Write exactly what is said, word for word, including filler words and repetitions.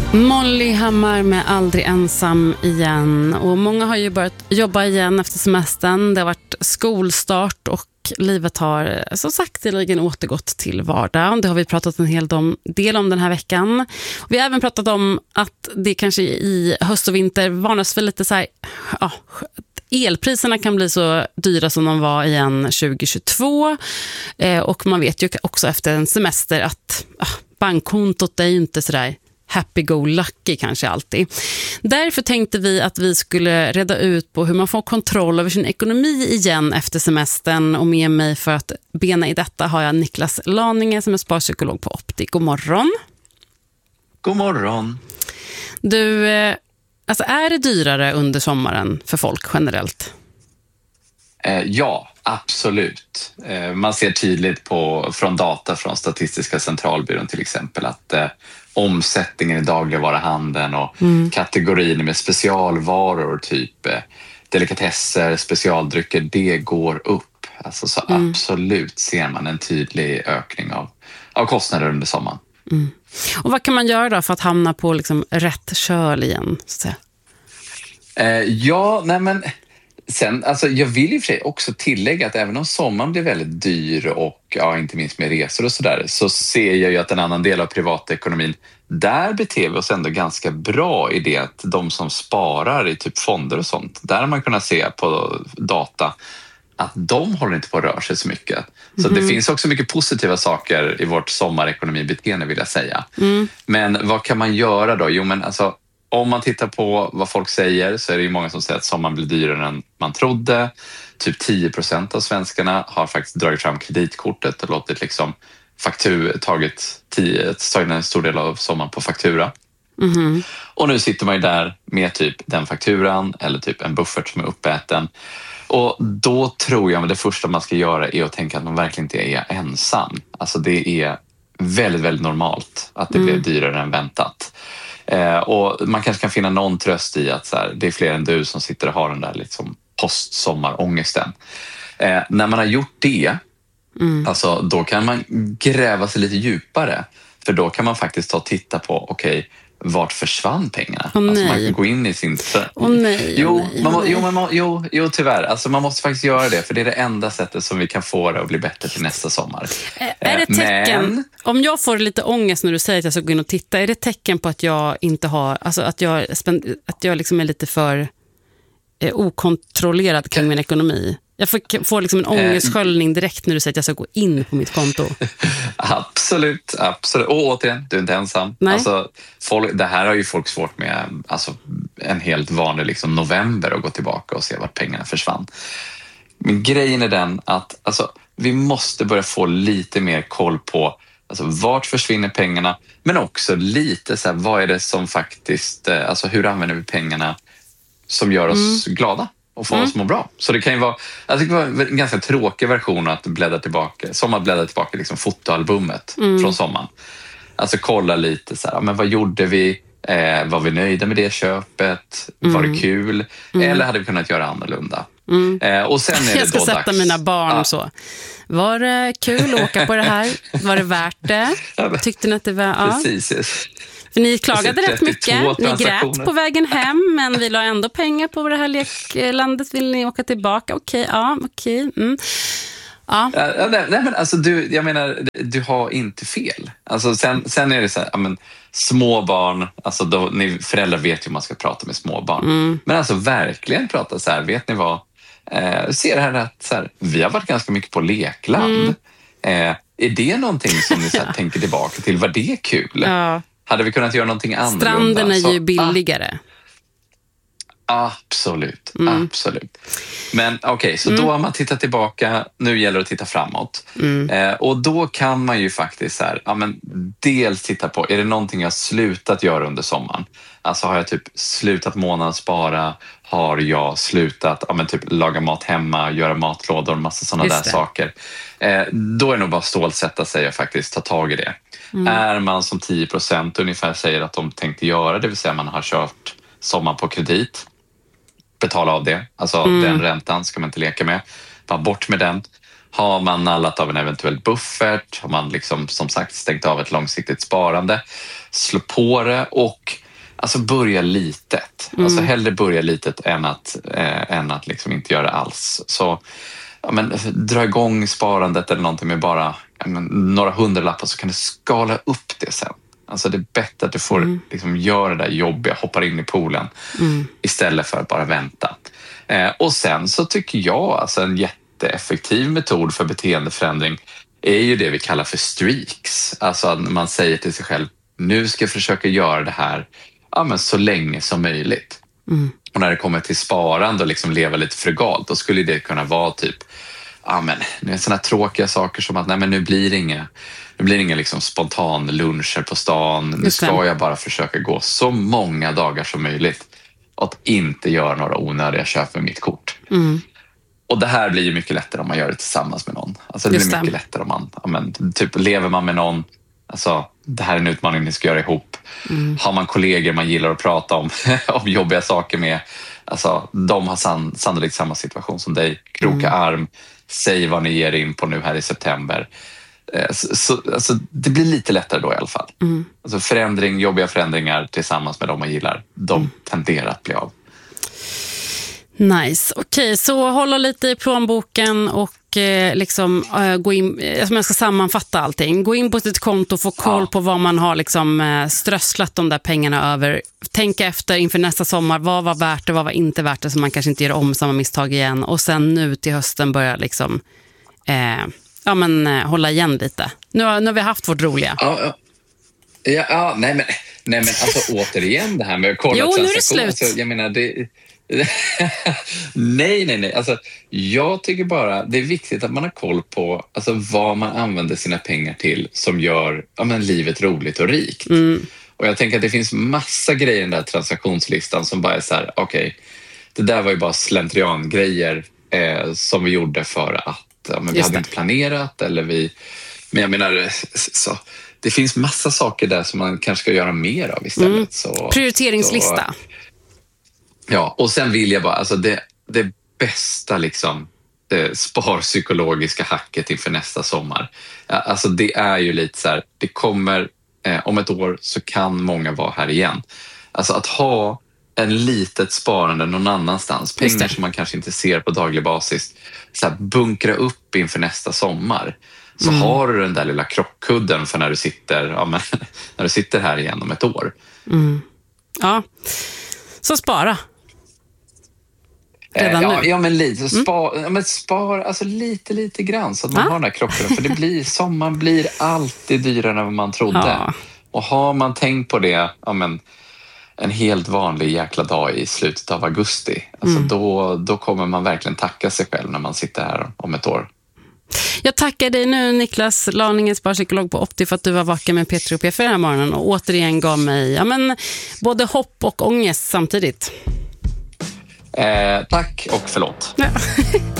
Molly Hammar med Aldrig ensam igen. Och många har ju börjat jobba igen efter semestern. Det har varit skolstart och livet har så sakteligen återgått till vardag. Det har vi pratat en hel del om den här veckan. Vi har även pratat om att det kanske i höst och vinter varnas för lite så här, ja, elpriserna kan bli så dyra som de var igen tjugohundratjugotvå. Eh, och man vet ju också efter en semester att ah, bankkontot är ju inte sådär happy-go-lucky kanske alltid. Därför tänkte vi att vi skulle reda ut på hur man får kontroll över sin ekonomi igen efter semestern. Och med mig för att bena i detta har jag Niklas Laninge som är sparpsykolog på Optik. God morgon. God morgon. Du, alltså är det dyrare under sommaren för folk generellt? Eh, ja, absolut. Eh, man ser tydligt på, från data från Statistiska centralbyrån till exempel att eh, omsättningen i dagligvaruhandeln och mm. kategorin med specialvaror, typ eh, delikatesser, specialdrycker, det går upp. Alltså, så mm. absolut ser man en tydlig ökning av, av kostnader under sommaren. Mm. Och vad kan man göra då för att hamna på liksom rätt köl igen? Så. Eh, ja, nej men... Sen, alltså jag vill ju för sig också tillägga att även om sommaren blir väldigt dyr och ja, inte minst med resor och sådär, så ser jag ju att en annan del av privatekonomin, där beter vi oss ändå ganska bra i det att de som sparar i typ fonder och sånt, där har man kunnat se på data att de håller inte på att röra sig så mycket. Så mm. det finns också mycket positiva saker i vårt sommarekonomibeteende, vill jag säga. Mm. Men vad kan man göra då? Jo, men alltså om man tittar på vad folk säger så är det ju många som säger att sommaren blir dyrare än man trodde. Typ tio procent av svenskarna har faktiskt dragit fram kreditkortet och låtit liksom faktur, tagit, tio, tagit en stor del av sommaren på faktura. Mm. Och nu sitter man ju där med typ den fakturan eller typ en buffert som är uppäten. Och då tror jag att det första man ska göra är att tänka att man verkligen inte är ensam. Alltså det är väldigt, väldigt normalt att det mm. blev dyrare än väntat. Eh, och man kanske kan finna någon tröst i att så här, det är fler än du som sitter och har den där liksom postsommarångesten. Eh, när man har gjort det, mm. alltså, då kan man gräva sig lite djupare. För då kan man faktiskt ta och titta på, okej, okay, vart försvann pengarna? Oh, alltså, man kan gå in i sin... Oh, nej, jo, oh, nej, man må... nej. jo, man må... jo, jo, tyvärr. Alltså, man måste faktiskt göra det, för det är det enda sättet som vi kan få det att bli bättre till nästa sommar. Är, är det tecken, Men... om jag får lite ångest när du säger att jag ska gå in och titta, är det tecken på att jag inte har, alltså att jag, spend, att jag liksom är lite för eh, okontrollerad kring min ekonomi? Jag får, får liksom en ångestsköljning direkt när du säger att jag ska gå in på mitt konto. Absolut, absolut. Och återigen, du är inte ensam. Alltså, folk, det här har ju folk svårt med, alltså, en helt vanlig liksom, november och gå tillbaka och se vart pengarna försvann. Men grejen är den att alltså, vi måste börja få lite mer koll på alltså, vart försvinner pengarna, men också lite så här, vad är det som faktiskt, alltså hur använder vi pengarna som gör oss mm. glada och få mm. oss må bra. Så det kan ju vara, alltså det kan vara en ganska tråkig version att bläddra tillbaka, som att bläddra tillbaka liksom fotoalbumet mm. från sommaren. Alltså kolla lite så här, men vad gjorde vi? Eh, var vi nöjda med det köpet? Mm. Var det kul? Mm. Eller hade vi kunnat göra annorlunda? Mm. Eh, och sen är det jag ska då sätta dags. mina barn ja. så. Var det kul att åka på det här? Var det värt det? Tyckte ni att det var... Ja. Precis. För ni klagade rätt mycket. Ni grät på vägen hem, men vi la ändå pengar på det här leklandet. Vill ni åka tillbaka? Okej, okay, ja, okej. Okay. Mm. Ja. Ja, nej, nej, men alltså du, jag menar, du har inte fel. Alltså sen, sen är det så här, ja, men, små barn, alltså då, ni föräldrar vet ju hur man ska prata med små barn. Mm. Men alltså verkligen prata så här, vet ni vad? Eh, ser det här att så här, vi har varit ganska mycket på lekland. Mm. Eh, är det någonting som ni så här, tänker tillbaka till? Var det kul? Ja. Hade vi kunnat göra någonting annorlunda? Stranden är ju så, billigare. Ah, absolut, mm. absolut. Men okej, okay, så mm. då har man tittat tillbaka, nu gäller det att titta framåt. Mm. Eh, och då kan man ju faktiskt så här, ja, men dels titta på, är det någonting jag har slutat göra under sommaren? Alltså har jag typ slutat månadsspara? Har jag slutat ja, men typ laga mat hemma, göra matlådor och massa sådana där saker? Eh, då är det nog bara stålsätta sig och faktiskt ta tag i det. Mm. Är man som tio procent ungefär säger att de tänkte göra, det vill säga man har kört sommaren på kredit, betala av det. Alltså mm. den räntan ska man inte leka med. Bara bort med den. Har man nallat av en eventuell buffert, har man liksom som sagt stängt av ett långsiktigt sparande, slå på det och alltså börja litet. Mm. Alltså hellre börja litet än att, eh, än att liksom inte göra alls. Så ja, men, dra igång sparandet eller någonting med bara ja, men, några hundralappar, så kan du skala upp det sen. Alltså det är bättre att du får mm. liksom, göra det där jobbiga, hoppar in i poolen mm. istället för att bara vänta. Eh, och sen så tycker jag alltså en jätteeffektiv metod för beteendeförändring är ju det vi kallar för streaks. Alltså att man säger till sig själv, nu ska jag försöka göra det här ja, men så länge som möjligt. Mm. Och när det kommer till sparande och liksom leva lite frugalt, då skulle det kunna vara typ ja, men, sådana tråkiga saker som att nej, men nu blir det inga, nu blir det inga liksom spontan luncher på stan. Nu ska jag bara försöka gå så många dagar som möjligt att inte göra några onödiga köp med mitt kort. Mm. Och det här blir ju mycket lättare om man gör det tillsammans med någon. Alltså det blir mycket lättare om man, ja, men, typ lever man med någon, alltså det här är en utmaning ni ska göra ihop. Mm. Har man kollegor man gillar att prata om, om jobbiga saker med, alltså de har sann, sannolikt samma situation som dig. Kroka mm. arm, säg vad ni ger in på nu här i september. Så, så, alltså, det blir lite lättare då i alla fall. Mm. Alltså förändring, jobbiga förändringar tillsammans med de man gillar, de mm. tenderar att bli av. Nice. Okej, okay, så hålla lite i plånboken och eh, liksom eh, gå in, alltså jag ska sammanfatta allting. Gå in på sitt konto, få koll ja. på vad man har liksom eh, strösslat de där pengarna över. Tänka efter inför nästa sommar, vad var värt det, vad var inte värt det, så man kanske inte gör om samma misstag igen. Och sen nu till hösten börja liksom eh, ja, men, eh, hålla igen lite. Nu har, nu har vi haft vårt roliga. Ja, ja. Ja, ja nej men, nej men alltså återigen det här med att kolla jo, nu är det slut. Alltså, jag menar det... nej, nej, nej. Alltså, jag tycker bara det är viktigt att man har koll på alltså, vad man använder sina pengar till som gör ja, men, livet roligt och rikt. Mm. Och jag tänker att det finns massa grejer i den där transaktionslistan som bara är så här, okej, okay, det där var ju bara slentriangrejer eh, som vi gjorde för att ja, men vi hade inte planerat eller vi... Men jag menar, så, det finns massa saker där som man kanske ska göra mer av istället. Mm. Så, prioriteringslista. Så, ja, och sen vill jag bara, alltså det, det bästa liksom det sparpsykologiska hacket inför nästa sommar. Alltså det är ju lite så här, det kommer, eh, om ett år så kan många vara här igen. Alltså att ha en litet sparande någon annanstans, pengar som man kanske inte ser på daglig basis, så här, bunkra upp inför nästa sommar. Så mm. har du den där lilla krockkudden för när du sitter, ja, men, när du sitter här igen om ett år. Mm. Ja, så spara. Redan ja, nu. ja, men lite. Så spar, mm. ja, men spar alltså lite, lite grann så att man ah. har den här klockan. För det blir, sommaren blir alltid dyrare än vad man trodde. Ja. Och har man tänkt på det, ja, men, en helt vanlig jäkla dag i slutet av augusti, alltså mm. då, då kommer man verkligen tacka sig själv när man sitter här om ett år. Jag tackar dig nu, Niklas Laningen, sparpsykolog på Opti, för att du var vaken med Petri och P för den här morgonen och återigen gav mig ja, men, både hopp och ångest samtidigt. Eh, tack och förlåt. Ja.